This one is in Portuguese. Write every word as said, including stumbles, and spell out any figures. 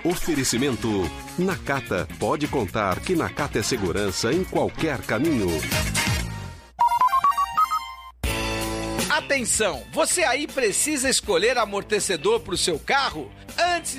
Oferecimento Nakata. Pode contar que Nakata é segurança em qualquer caminho. Atenção, você aí precisa escolher amortecedor para o seu carro? Antes